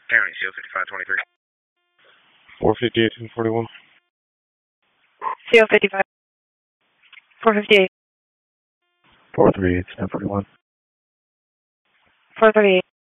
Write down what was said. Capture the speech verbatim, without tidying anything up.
County, C O fifty-five twenty-three. four fifty-eight, ten forty-one. C O fifty-five. four fifty-eight. four thirty-eight, ten forty-one. four thirty-eight.